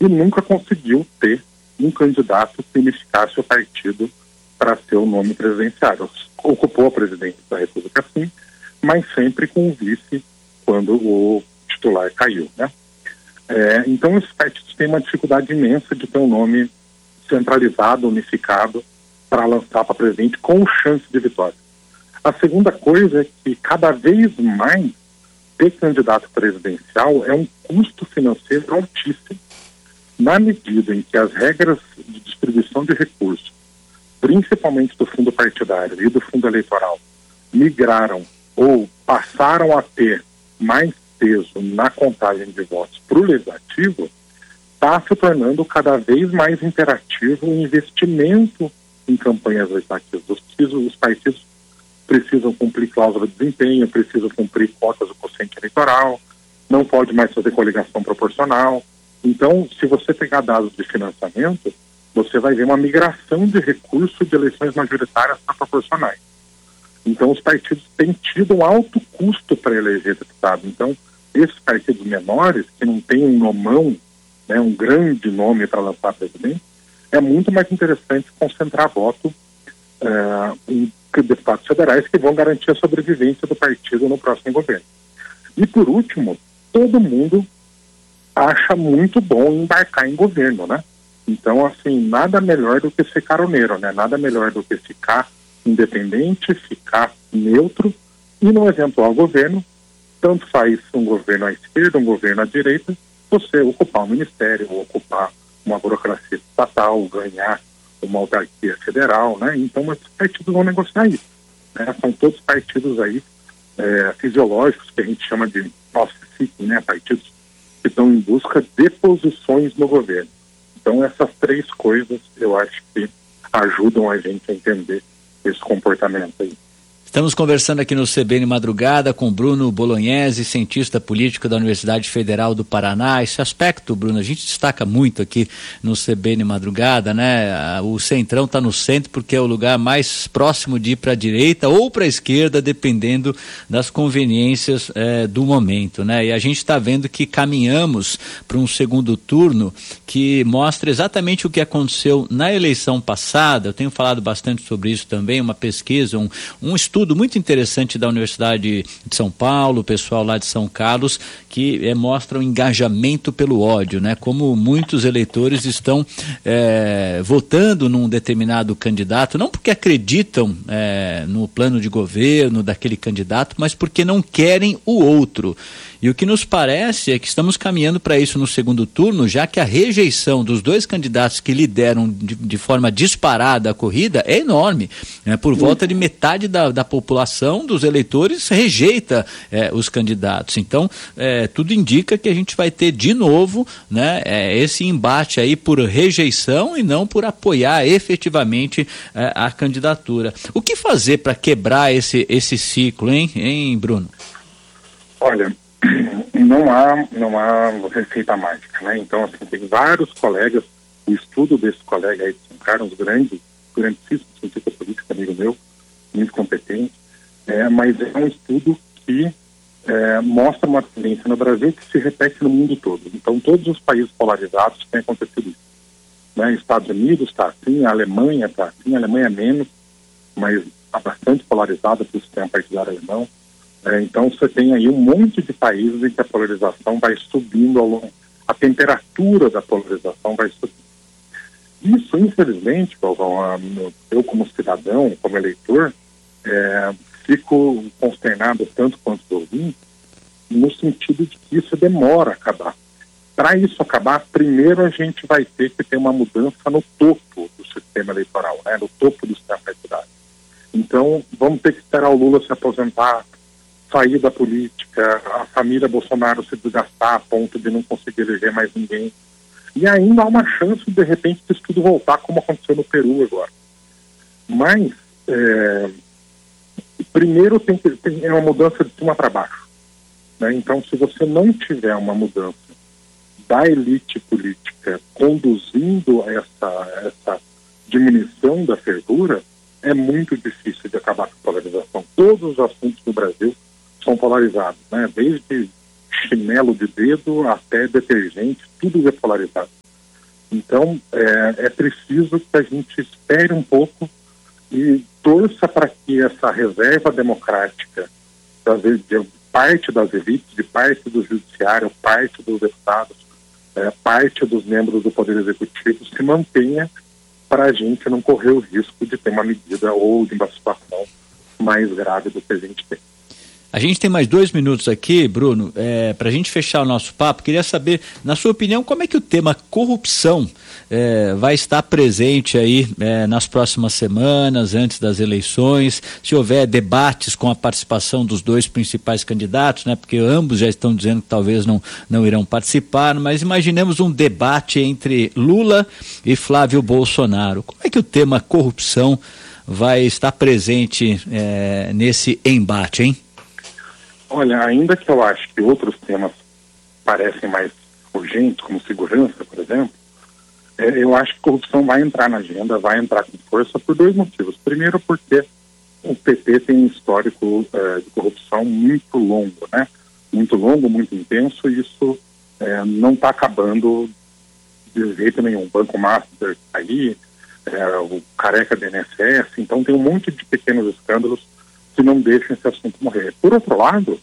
e nunca conseguiu ter um candidato que unificasse o partido para ser o nome presidenciário. Ocupou a presidência da República, sim, mas sempre com o vice quando o titular caiu, né? Então, esses partidos têm uma dificuldade imensa de ter um nome centralizado, unificado, para lançar para presidente com chance de vitória. A segunda coisa é que cada vez mais ter candidato presidencial é um custo financeiro altíssimo, na medida em que as regras de distribuição de recursos, principalmente do fundo partidário e do fundo eleitoral, migraram ou passaram a ter mais peso na contagem de votos para o legislativo, está se tornando cada vez mais imperativo o investimento em campanhas legislativas. Os partidos precisam cumprir cláusula de desempenho, precisam cumprir cotas do quociente eleitoral, não pode mais fazer coligação proporcional. Então, se você pegar dados de financiamento, você vai ver uma migração de recursos de eleições majoritárias para proporcionais. Então, os partidos têm tido um alto custo para eleger deputado. Então, esses partidos menores, que não têm um nomão, né, um grande nome para lançar presidente, é muito mais interessante concentrar voto em deputados federais que vão garantir a sobrevivência do partido no próximo governo. E, por último, todo mundo acha muito bom embarcar em governo, né? Então, assim, nada melhor do que ser caroneiro, né? Nada melhor do que ficar independente, ficar neutro e, no eventual governo, tanto faz um governo à esquerda, um governo à direita, você ocupar um ministério, ou ocupar uma burocracia estatal, ganhar uma autarquia federal, né? Então, esses partidos vão negociar isso, né? São todos partidos aí fisiológicos, que a gente chama de off-seeking, né? Partidos que estão em busca de posições no governo. Então, essas três coisas, eu acho que ajudam a gente a entender esse comportamento aí. Estamos conversando aqui no CBN Madrugada com Bruno Bolognesi, cientista político da Universidade Federal do Paraná. Esse aspecto, Bruno, a gente destaca muito aqui no CBN Madrugada, né? O Centrão está no centro porque é o lugar mais próximo de ir para a direita ou para a esquerda, dependendo das conveniências do momento, né? E a gente está vendo que caminhamos para um segundo turno que mostra exatamente o que aconteceu na eleição passada. Eu tenho falado bastante sobre isso também, uma pesquisa, um estudo muito interessante da Universidade de São Paulo, o pessoal lá de São Carlos, que mostra o engajamento pelo ódio, né? Como muitos eleitores estão votando num determinado candidato, não porque acreditam no plano de governo daquele candidato, mas porque não querem o outro. E o que nos parece é que estamos caminhando para isso no segundo turno, já que a rejeição dos dois candidatos que lideram de forma disparada a corrida é enorme. Por volta de metade da população, dos eleitores, rejeita os candidatos. Então, tudo indica que a gente vai ter de novo, né, esse embate aí por rejeição e não por apoiar efetivamente a candidatura. O que fazer para quebrar esse ciclo, hein, Bruno? Olha, não há receita mágica, né? Então, assim, tem vários colegas, o estudo desse colega aí de São Carlos, grandíssimo cientista político, amigo meu, muito competente, mas é um estudo que mostra uma tendência no Brasil que se repete no mundo todo. Então, todos os países polarizados têm acontecido isso, né? Estados Unidos está assim, a Alemanha está assim, a Alemanha menos, mas está bastante polarizada pelo sistema partidário alemão. Então, você tem aí um monte de países em que a polarização vai subindo ao longo, a temperatura da polarização vai subindo. Isso, infelizmente, Galvão, eu como cidadão, como eleitor, fico consternado tanto quanto ouvinte, no sentido de que isso demora a acabar. Para isso acabar, primeiro a gente vai ter que ter uma mudança no topo do sistema eleitoral, né? No topo do sistema partidário. Então, vamos ter que esperar o Lula se aposentar, sair da política, a família Bolsonaro se desgastar a ponto de não conseguir eleger mais ninguém. E ainda há uma chance, de repente, disso tudo voltar, como aconteceu no Peru agora. Mas, primeiro tem uma mudança de cima para baixo, né? Então, se você não tiver uma mudança da elite política conduzindo essa diminuição da fervura, é muito difícil de acabar com a polarização. Todos os assuntos no Brasil são polarizados, né? Desde chinelo de dedo até detergente, tudo é polarizado. Então, é preciso que a gente espere um pouco e torça para que essa reserva democrática de parte das elites, de parte do judiciário, parte dos deputados, parte dos membros do Poder Executivo se mantenha, para a gente não correr o risco de ter uma medida ou de uma situação mais grave do que a gente tem. A gente tem mais 2 minutos aqui, Bruno, para a gente fechar o nosso papo. Queria saber, na sua opinião, como é que o tema corrupção vai estar presente aí nas próximas semanas, antes das eleições, se houver debates com a participação dos 2 principais candidatos, né? Porque ambos já estão dizendo que talvez não irão participar, mas imaginemos um debate entre Lula e Flávio Bolsonaro. Como é que o tema corrupção vai estar presente nesse embate, hein? Olha, ainda que eu acho que outros temas parecem mais urgentes, como segurança, por exemplo, eu acho que corrupção vai entrar na agenda, vai entrar com força por 2 motivos. Primeiro, porque o PT tem um histórico de corrupção muito longo, né? Muito longo, muito intenso, e isso não está acabando de jeito nenhum. O Banco Master está aí, o careca do INSS, então tem um monte de pequenos escândalos que não deixam esse assunto morrer. Por outro lado,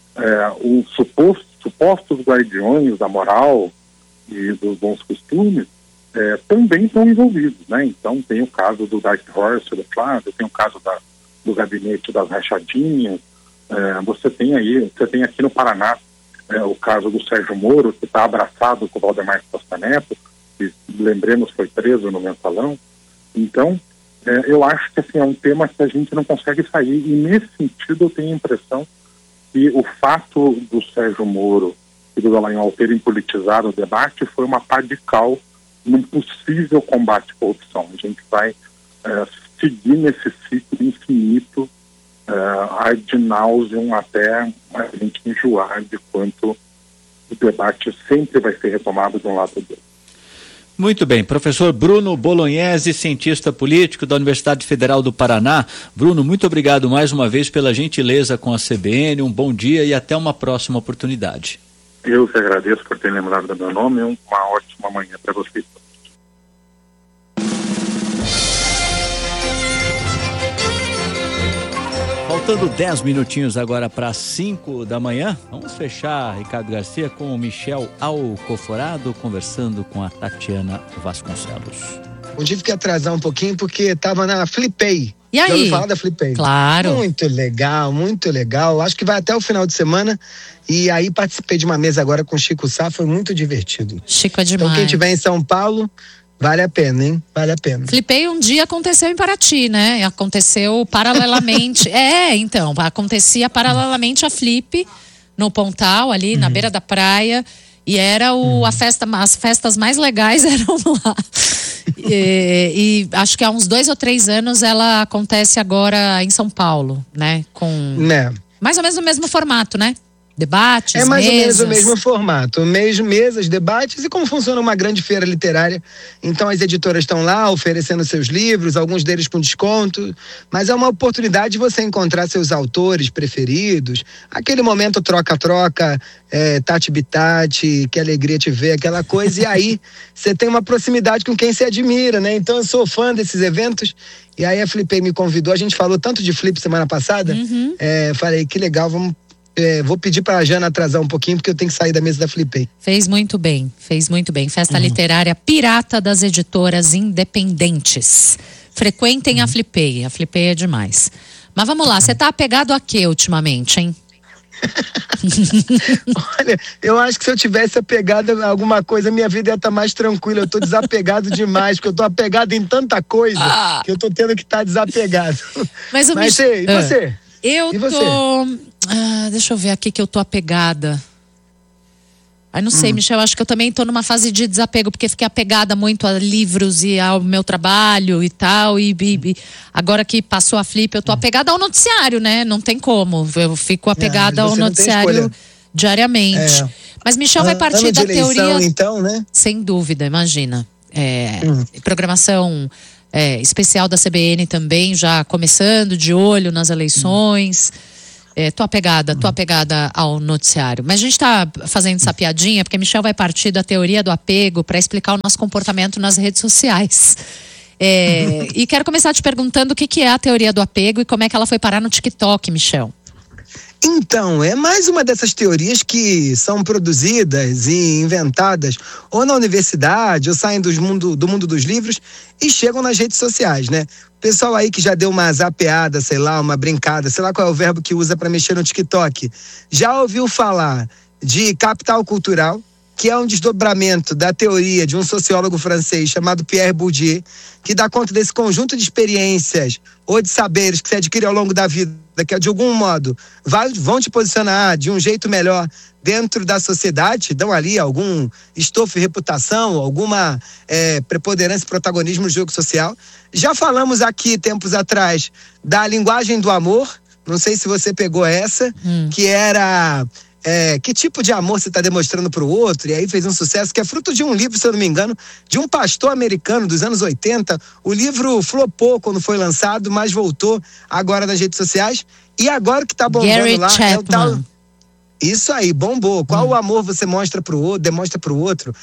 os supostos guardiões da moral e dos bons costumes também estão envolvidos, né? Então tem o caso do Dark Horse, do Flávio, tem o caso do gabinete das rachadinhas, você tem aqui no Paraná o caso do Sérgio Moro, que está abraçado com o Valdemar Costa Neto, que, lembremos, foi preso no Mensalão. Então, eu acho que assim, é um tema que a gente não consegue sair, e nesse sentido eu tenho a impressão que o fato do Sérgio Moro e do Dallagnol terem politizado o debate foi uma pá de cal num possível combate à corrupção. A gente vai seguir nesse ciclo infinito ad nauseam até a gente enjoar de quanto o debate sempre vai ser retomado de um lado ou do outro. Muito bem, professor Bruno Bolognesi, cientista político da Universidade Federal do Paraná. Bruno, muito obrigado mais uma vez pela gentileza com a CBN, um bom dia e até uma próxima oportunidade. Eu que agradeço por ter lembrado do meu nome e uma ótima manhã para vocês. Faltando 10 minutinhos agora para 5 da manhã, vamos fechar, Ricardo Garcia, com o Michel Alcoforado conversando com a Tatiana Vasconcelos. Eu tive que atrasar um pouquinho porque estava na Flipei. E aí? Já ouviu falar da Flipei? Claro. Muito legal, muito legal. Acho que vai até o final de semana. E aí participei de uma mesa agora com o Chico Sá, foi muito divertido. Chico é demais. Então quem estiver em São Paulo, vale a pena, hein? Vale a pena. Flipei um dia aconteceu em Paraty, né? Aconteceu paralelamente. Então, acontecia paralelamente a Flip no Pontal, ali na beira da praia. E era as festas mais legais eram lá. E acho que há uns 2 ou 3 anos ela acontece agora em São Paulo, né? Com mais ou menos o mesmo formato, né? Debates, mesas. É mais ou menos o mesmo formato, mesas, debates, e como funciona uma grande feira literária. Então as editoras estão lá oferecendo seus livros, alguns deles com desconto, mas é uma oportunidade de você encontrar seus autores preferidos, aquele momento troca-troca, tati-bitati, que alegria te ver, aquela coisa, e aí você tem uma proximidade com quem se admira, né? Então eu sou fã desses eventos, e aí a Flipei me convidou, a gente falou tanto de Flip semana passada, falei, que legal, vou pedir para a Jana atrasar um pouquinho, porque eu tenho que sair da mesa da Flipei. Fez muito bem. Festa literária pirata das editoras independentes. Frequentem a Flipei é demais. Mas vamos lá, você tá apegado a quê ultimamente, hein? Olha, eu acho que se eu tivesse apegado a alguma coisa, minha vida ia estar mais tranquila. Eu tô desapegado demais, porque eu tô apegado em tanta coisa que eu tô tendo que estar desapegado. Mas e você? Eu tô... deixa eu ver aqui que eu tô apegada. Não sei, Michel, acho que eu também tô numa fase de desapego, porque fiquei apegada muito a livros e ao meu trabalho e tal, e agora que passou a Flip, eu tô apegada ao noticiário, né? Não tem como, eu fico apegada ao noticiário diariamente. Mas Michel vai partir da eleição, teoria... então, né? Sem dúvida, imagina. Programação... especial da CBN também, já começando, de olho nas eleições. Tô apegada ao noticiário. Mas a gente está fazendo essa piadinha porque Michel vai partir da teoria do apego para explicar o nosso comportamento nas redes sociais. E quero começar te perguntando o que é a teoria do apego e como é que ela foi parar no TikTok, Michel. Então, é mais uma dessas teorias que são produzidas e inventadas ou na universidade ou saem do mundo dos livros e chegam nas redes sociais, né? O pessoal aí que já deu uma zapeada, sei lá, uma brincada, sei lá qual é o verbo que usa para mexer no TikTok, já ouviu falar de capital cultural, que é um desdobramento da teoria de um sociólogo francês chamado Pierre Bourdieu, que dá conta desse conjunto de experiências ou de saberes que se adquire ao longo da vida, que de algum modo vão te posicionar de um jeito melhor dentro da sociedade, dão ali algum estofo e reputação, alguma preponderância e protagonismo no jogo social. Já falamos aqui, tempos atrás, da linguagem do amor, não sei se você pegou essa, que era... que tipo de amor você está demonstrando para o outro, e aí fez um sucesso, que é fruto de um livro, se eu não me engano, de um pastor americano dos anos 80. O livro flopou quando foi lançado, mas voltou agora nas redes sociais, e agora que está bombando Gary lá Chapman. é o tal... Isso aí, bombou. Qual o amor você demonstra pro outro?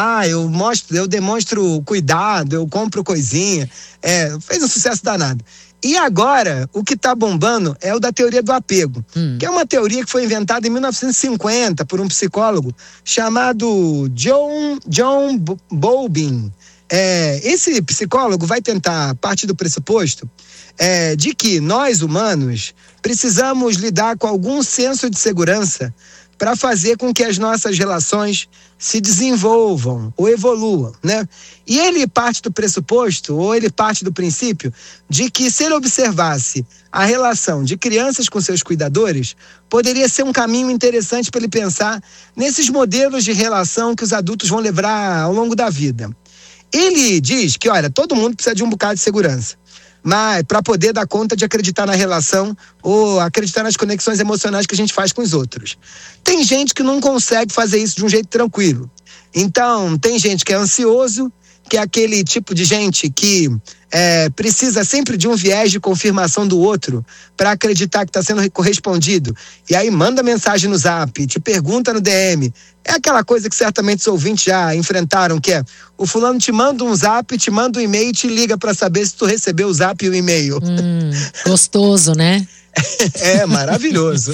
Eu demonstro cuidado, eu compro coisinha. Fez um sucesso danado. E agora, o que está bombando é o da teoria do apego, que é uma teoria que foi inventada em 1950 por um psicólogo chamado John Bowlby. Esse psicólogo vai tentar partir do pressuposto de que nós, humanos, precisamos lidar com algum senso de segurança para fazer com que as nossas relações se desenvolvam ou evoluam, né? E ele parte do pressuposto, ou ele parte do princípio, de que se ele observasse a relação de crianças com seus cuidadores, poderia ser um caminho interessante para ele pensar nesses modelos de relação que os adultos vão levar ao longo da vida. Ele diz que, olha, todo mundo precisa de um bocado de segurança, mas para poder dar conta de acreditar na relação ou acreditar nas conexões emocionais que a gente faz com os outros. Tem gente que não consegue fazer isso de um jeito tranquilo. Então, tem gente que é ansioso, que é aquele tipo de gente que precisa sempre de um viés de confirmação do outro para acreditar que está sendo correspondido. E aí manda mensagem no Zap, te pergunta no DM. É aquela coisa que certamente os ouvintes já enfrentaram, que é o fulano te manda um Zap, te manda um e-mail e te liga para saber se tu recebeu o Zap e o e-mail. Gostoso, né? Maravilhoso.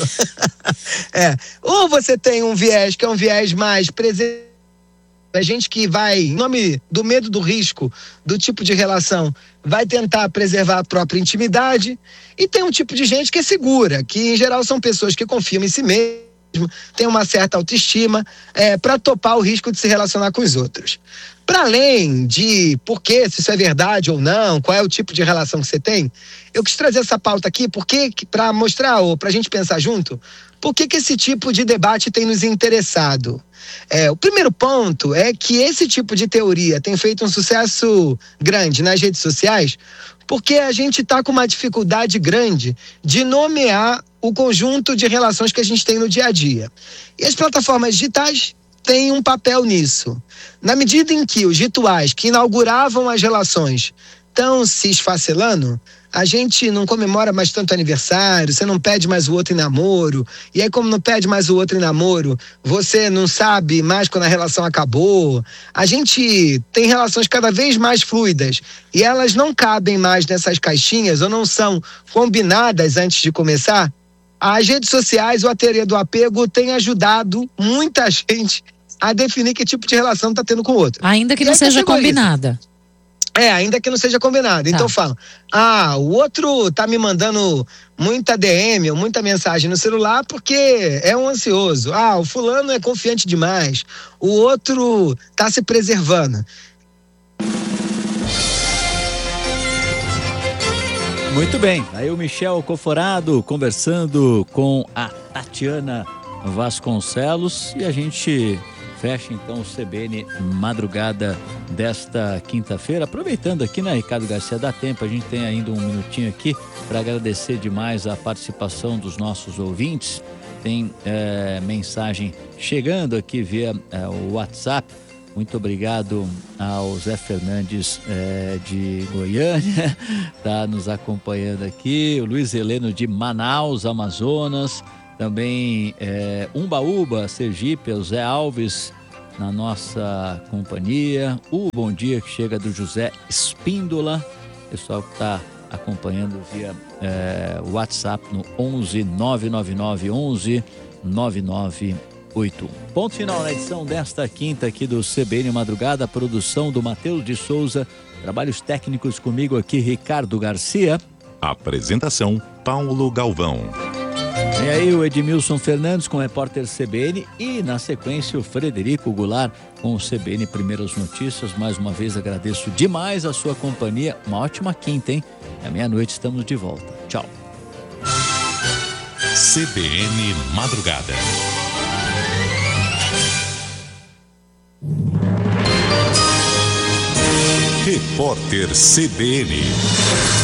Ou você tem um viés que é um viés mais presente, a gente que vai, em nome do medo do risco, do tipo de relação, vai tentar preservar a própria intimidade. E tem um tipo de gente que é segura, que em geral são pessoas que confiam em si mesmo, têm uma certa autoestima, para topar o risco de se relacionar com os outros. Para além de se isso é verdade ou não, qual é o tipo de relação que você tem, eu quis trazer essa pauta aqui para mostrar, ou para a gente pensar junto, por que esse tipo de debate tem nos interessado. O primeiro ponto é que esse tipo de teoria tem feito um sucesso grande nas redes sociais porque a gente está com uma dificuldade grande de nomear o conjunto de relações que a gente tem no dia a dia. E as plataformas digitais têm um papel nisso. Na medida em que os rituais que inauguravam as relações estão se esfacelando, a gente não comemora mais tanto aniversário, você não pede mais o outro em namoro, e aí como não pede mais o outro em namoro, você não sabe mais quando a relação acabou. A gente tem relações cada vez mais fluidas, e elas não cabem mais nessas caixinhas, ou não são combinadas antes de começar. As redes sociais ou a teoria do apego tem ajudado muita gente a definir que tipo de relação está tendo com o outro. Ainda que não seja combinada. Ainda que não seja combinado. Então fala, o outro tá me mandando muita DM ou muita mensagem no celular porque é um ansioso. O fulano é confiante demais. O outro tá se preservando. Muito bem, aí o Michel Coforado conversando com a Tatiana Vasconcelos e a gente fecha então o CBN Madrugada desta quinta-feira. Aproveitando aqui, né, Ricardo Garcia, dá tempo, a gente tem ainda um minutinho aqui para agradecer demais a participação dos nossos ouvintes. Tem mensagem chegando aqui via o WhatsApp. Muito obrigado ao Zé Fernandes de Goiânia, está nos acompanhando aqui. O Luiz Heleno de Manaus, Amazonas. Também Umbaúba, Sergipe, o Zé Alves na nossa companhia. O bom dia que chega do José Espíndola. Pessoal que está acompanhando via WhatsApp no 11 999 11 9981. Ponto final na edição desta quinta aqui do CBN Madrugada, produção do Matheus de Souza, trabalhos técnicos comigo aqui, Ricardo Garcia. Apresentação, Paulo Galvão. E aí o Edmilson Fernandes com o repórter CBN e na sequência o Frederico Goulart com o CBN Primeiras Notícias. Mais uma vez agradeço demais a sua companhia, uma ótima quinta, hein? À meia-noite estamos de volta. Tchau. CBN Madrugada. Repórter CBN.